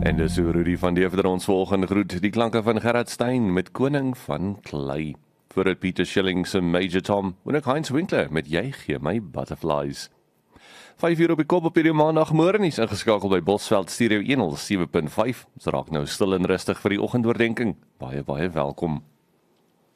En dis hoe Rudy van Deventer ons volgende groet, die klanke van Gerard Stein met Koning van Klei. Voor het Pieter Schilling se Major Tom, en ek Heinz Winkler met Jy gee my butterflies. 5 uur op die kop op hierdie maandagmôre is ingeskakel by Bosveld Stereo 107.5. Dit raak nou stil en rustig vir die oggendoordenkings. Baie welkom.